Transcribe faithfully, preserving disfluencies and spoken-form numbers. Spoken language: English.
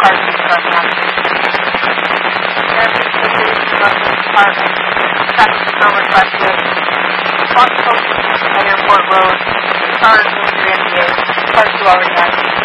Department of Drug Monitoring. Therapy Station, Drug Department, Traffic Control requested, Fox Post, Airport Road, Charge of three M D A, because you already have